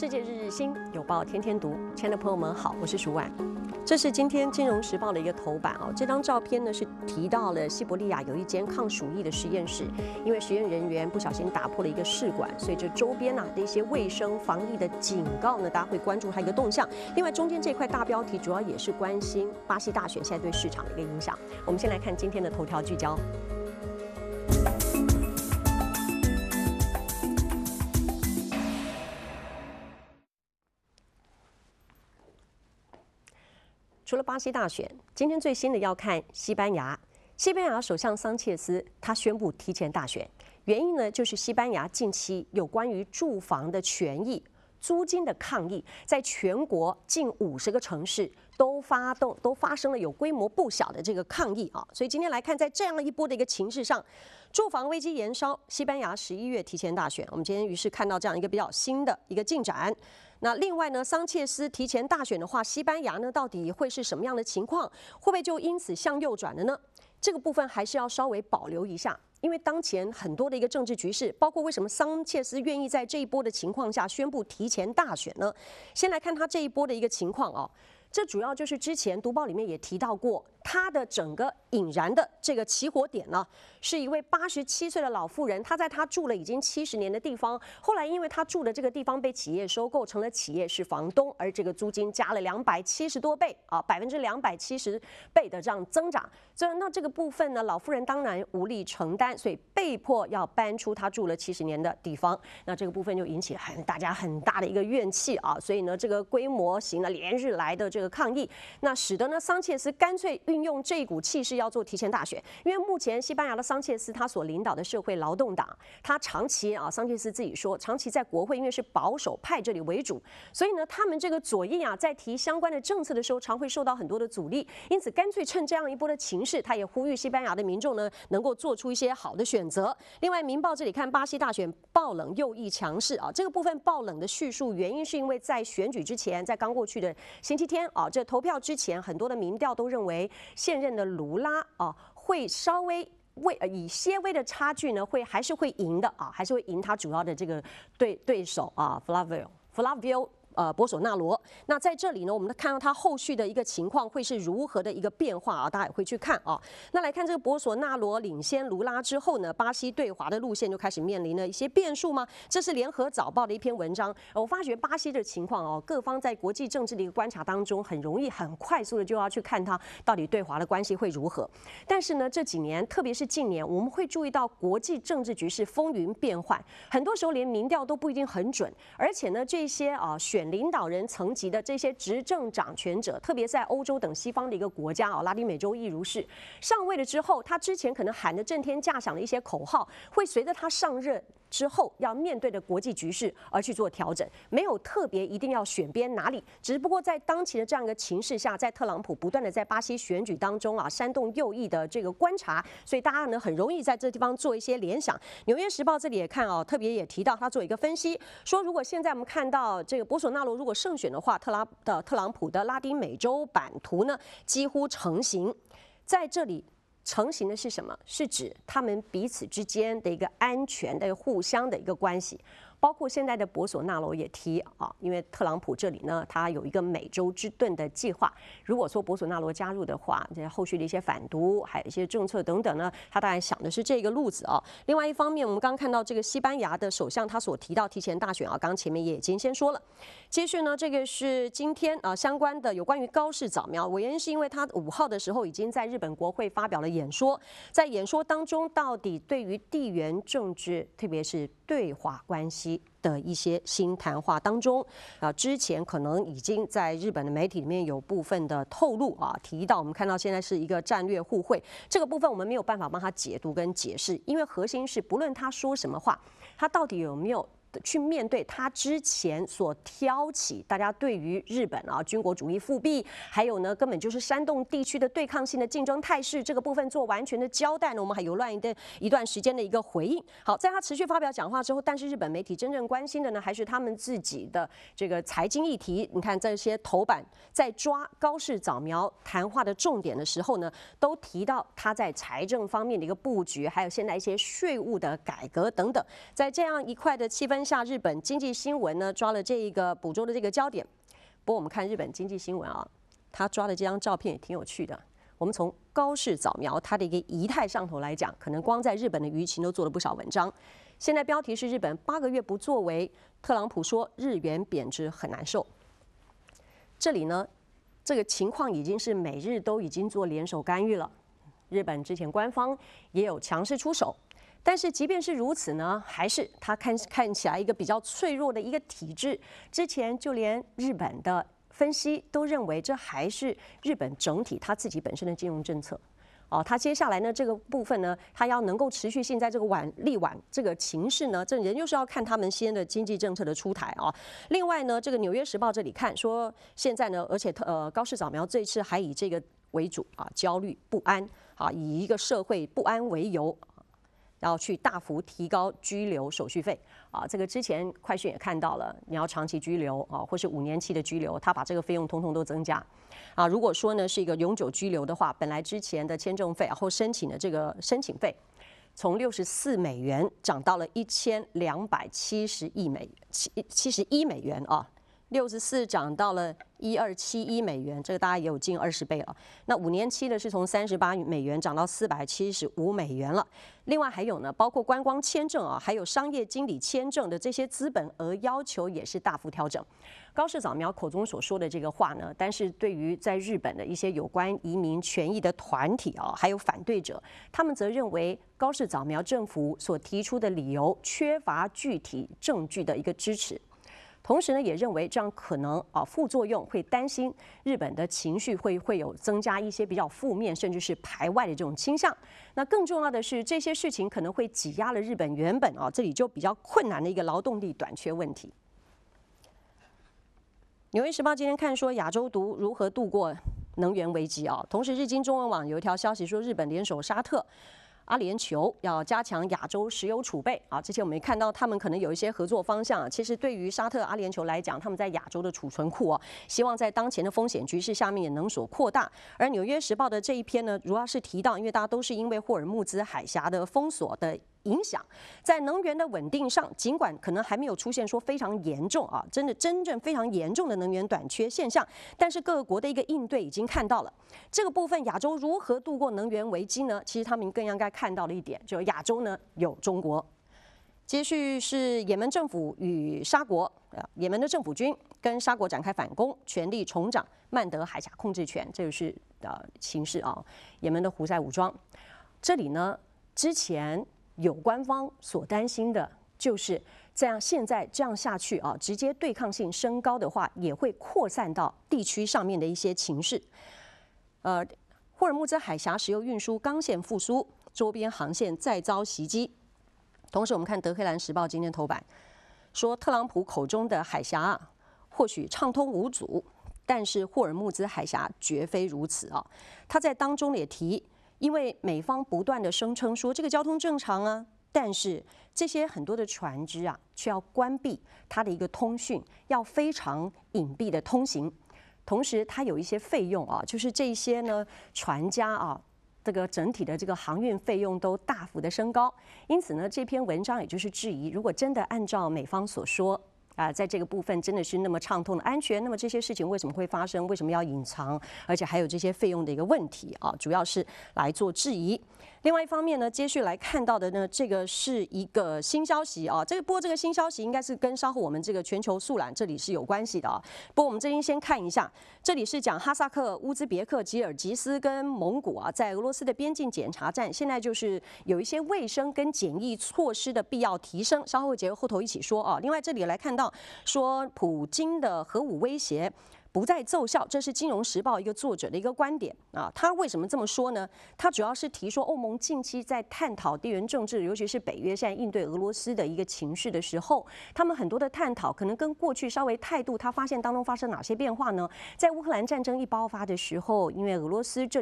世界日日新，有报天天读。亲爱的朋友们好，我是舒婉。这是今天《金融时报》的一个头版哦。这张照片呢是提到了西伯利亚有一间抗鼠疫的实验室，因为实验人员不小心打破了一个试管，所以这周边的一些卫生防疫的警告呢，大家会关注它一个动向。另外，中间这块大标题主要也是关心巴西大选现在对市场的一个影响。我们先来看今天的头条聚焦。除了巴西大选，今天最新的要看西班牙。西班牙首相桑切斯他宣布提前大选，原因呢就是西班牙近期有关于住房的权益、租金的抗议，在全国近50个城市都发生了有规模不小的这个抗议啊。所以今天来看，在这样一波的一个情势上，住房危机延烧，西班牙11月提前大选。我们今天于是看到这样一个比较新的一个进展。那另外呢，桑切斯提前大选的话，西班牙呢到底会是什么样的情况？会不会就因此向右转了呢？这个部分还是要稍微保留一下，因为当前很多的一个政治局势，包括为什么桑切斯愿意在这一波的情况下宣布提前大选呢？先来看他这一波的一个情况哦。这主要就是之前读报里面也提到过，他的整个引燃的这个起火点呢，是一位87岁的老妇人，她在她住了已经70年的地方，后来因为她住的这个地方被企业收购，成了企业是房东，而这个租金加了270多倍啊，270%的这样增长。所以那这个部分呢，老妇人当然无力承担，所以被迫要搬出她住了70年的地方。那这个部分就引起大家很大的一个怨气啊，所以呢，这个规模型的连日来的这个抗议，那使得呢桑切斯干脆运用这一股气势要做提前大选，因为目前西班牙的桑切斯他所领导的社会劳动党，他长期桑切斯自己说，长期在国会因为是保守派这里为主，所以呢他们这个左翼在提相关的政策的时候，常会受到很多的阻力，因此干脆趁这样一波的情势，他也呼吁西班牙的民众呢能够做出一些好的选择。另外，《民报》这里看巴西大选爆冷，右翼强势啊，这个部分爆冷的叙述原因是因为在选举之前，在刚过去的星期天这投票之前，很多的民调都认为现任的卢拉会稍微以些微的差距呢，还是会赢的还是会赢他主要的这个对手Flavio波索纳罗。那在这里呢，我们看到他后续的一个情况会是如何的一个变化大家也会去看那来看这个波索纳罗领先卢拉之后呢，巴西对华的路线就开始面临了一些变数吗？这是联合早报的一篇文章。我发觉巴西的情况各方在国际政治的一个观察当中，很容易很快速的就要去看它到底对华的关系会如何。但是呢，这几年特别是近年，我们会注意到国际政治局势风云变幻，很多时候连民调都不一定很准，而且呢，这些选领导人层级的这些执政掌权者，特别在欧洲等西方的一个国家拉丁美洲亦如是，上位了之后，他之前可能喊得震天价响的一些口号，会随着他上任之后要面对的国际局势而去做调整，没有特别一定要选边哪里，只不过在当前的这样一个情势下，在特朗普不断的在巴西选举当中煽动右翼的这个观察，所以大家呢很容易在这地方做一些联想。纽约时报这里也看特别也提到他做一个分析，说如果现在我们看到这个波索纳罗如果胜选的话，特朗普的拉丁美洲版图呢几乎成型，在这里。成型的是什么？是指他们彼此之间的一个安全的互相的一个关系。包括现在的博索纳罗也提因为特朗普这里呢，他有一个美洲之盾的计划。如果说博索纳罗加入的话，这后续的一些反毒，还有一些政策等等呢，他当然想的是这个路子另外一方面，我们刚刚看到这个西班牙的首相他所提到提前大选刚刚前面也已经先说了。接续呢，这个是今天相关的有关于高市早苗，原因是因为他5号的时候已经在日本国会发表了演说，在演说当中，到底对于地缘政治，特别是对华关系的一些新谈话当中之前可能已经在日本的媒体里面有部分的透露提到我们看到现在是一个战略互惠，这个部分我们没有办法帮他解读跟解释，因为核心是不论他说什么话，他到底有没有去面对他之前所挑起大家对于日本军国主义复辟，还有呢根本就是煽动地区的对抗性的竞争态势，这个部分做完全的交代呢，我们还有一段时间的一个回应。好，在他持续发表讲话之后，但是日本媒体真正关心的呢，还是他们自己的这个财经议题。你看这些头版在抓高市早苗谈话的重点的时候呢，都提到他在财政方面的一个布局，还有现在一些税务的改革等等。在这样一块的气氛关下日本经济新闻呢，抓了这一个捕捉的这个焦点。不过我们看日本经济新闻啊，他抓的这张照片也挺有趣的。我们从高市早苗它的一个仪态上头来讲，可能光在日本的舆情都做了不少文章。现在标题是日本8个月不作为，特朗普说日元贬值很难受。这里呢，这个情况已经是美日都已经做联手干预了。日本之前官方也有强势出手，但是即便是如此呢，还是它看起来一个比较脆弱的一个体制。之前就连日本的分析都认为，这还是日本整体它自己本身的金融政策。它接下来呢这个部分呢，它要能够持续性在这个力挽这个情势呢，这人就是要看他们先的经济政策的出台啊。另外呢，这个《纽约时报》这里看说，现在呢，而且高市早苗这一次还以这个为主啊，焦虑不安啊，以一个社会不安为由。然后去大幅提高居留手续费啊，这个之前快讯也看到了，你要长期居留啊，或是5年期的居留，他把这个费用通通都增加啊。如果说呢是一个永久居留的话，本来之前的签证费或申请的这个申请费，从64美元涨到了1271美元啊。64涨到了1271美元，这个大家也有近20倍了。那5年期的是从38美元涨到475美元了。另外还有呢，包括观光签证啊，还有商业经理签证的这些资本额要求也是大幅调整。高市早苗口中所说的这个话呢，但是对于在日本的一些有关移民权益的团体啊，还有反对者，他们则认为高市早苗政府所提出的理由缺乏具体证据的一个支持。同时呢，也认为这样可能副作用会担心日本的情绪会有增加一些比较负面甚至是排外的这种倾向。那更重要的是，这些事情可能会挤压了日本原本这里就比较困难的一个劳动力短缺问题。纽约时报今天看说亚洲如何度过能源危机啊，同时日经中文网有一条消息说日本联手沙特。阿联酋要加强亚洲石油储备啊！之前我们也看到他们可能有一些合作方向。其实对于沙特、阿联酋来讲，他们在亚洲的储存库希望在当前的风险局势下面也能所扩大。而《纽约时报》的这一篇呢，主要是提到，因为大家都是因为霍尔木兹海峡的封锁的影响，在能源的稳定上，尽管可能还没有出现说非常严重真正非常严重的能源短缺现象，但是各国的一个应对已经看到了。这个部分，亚洲如何度过能源危机呢？其实他们更应该看到的一点，就是亚洲呢有中国。接续是也门政府与沙国，也门的政府军跟沙国展开反攻，全力重掌曼德海峡控制权，这就是情势啊。也门的胡塞武装，这里呢之前有官方所担心的就是现在这样下去直接对抗性升高的话，也会扩散到地区上面的一些情势。霍尔木兹海峡石油运输钢线复苏，周边航线再遭袭击。同时，我们看德黑兰时报今天头版说，特朗普口中的海峡或许畅通无阻，但是霍尔木兹海峡绝非如此啊。他在当中也提，因为美方不断的声称说这个交通正常啊，但是这些很多的船只却要关闭它的一个通讯，要非常隐蔽的通行。同时，它有一些费用就是这些呢船家这个整体的这个航运费用都大幅的升高。因此呢，这篇文章也就是质疑，如果真的按照美方所说在这个部分真的是那么畅通的安全，那么这些事情为什么会发生？为什么要隐藏？而且还有这些费用的一个问题主要是来做质疑。另外一方面呢，接续来看到的呢，这个是一个新消息不过这个新消息应该是跟稍后我们这个全球速览这里是有关系的不过我们这边先看一下，这里是讲哈萨克、乌兹别克、吉尔吉斯跟蒙古在俄罗斯的边境检查站，现在就是有一些卫生跟检疫措施的必要提升，稍后结合后头一起说另外这里来看到说，普京的核武威胁不再奏效，这是《金融时报》一个作者的一个观点他为什么这么说呢？他主要是提说，欧盟近期在探讨地缘政治，尤其是北约现在应对俄罗斯的一个情势的时候，他们很多的探讨可能跟过去稍微态度，他发现当中发生哪些变化呢？在乌克兰战争一爆发的时候，因为俄罗斯